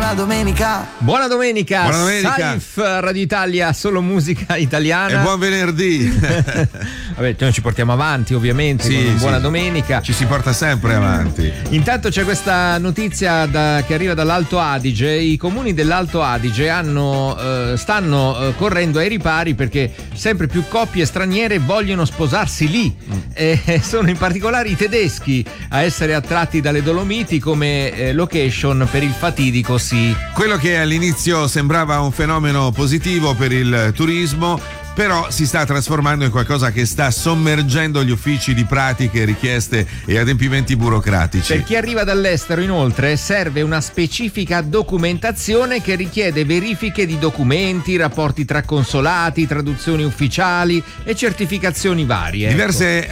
buona domenica. Buona domenica. Buona domenica. Saif, Radio Italia, solo musica italiana. E buon venerdì. Vabbè, noi ci portiamo avanti ovviamente, Sì, con buona sì. domenica. Ci si porta sempre avanti. Intanto c'è questa notizia che arriva dall'Alto Adige. I comuni dell'Alto Adige stanno correndo ai ripari perché sempre più coppie straniere vogliono sposarsi lì. Sono in particolare i tedeschi a essere attratti dalle Dolomiti come location per il fatidico sì. Quello che all'inizio sembrava un fenomeno positivo per il turismo, però si sta trasformando in qualcosa che sta sommergendo gli uffici di pratiche, richieste e adempimenti burocratici. Per chi arriva dall'estero, inoltre, serve una specifica documentazione che richiede verifiche di documenti, rapporti tra consolati, traduzioni ufficiali e certificazioni varie. Diverse